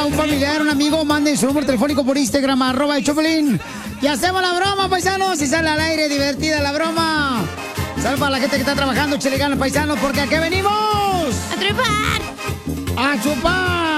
un familiar, un amigo, manden su número telefónico por Instagram, @el Chopelín. Y hacemos la broma, paisanos. Y sale al aire, divertida la broma. Sale para la gente que está trabajando, chile ganas, paisanos, porque aquí venimos. ¡A trepar! ¡A chupar!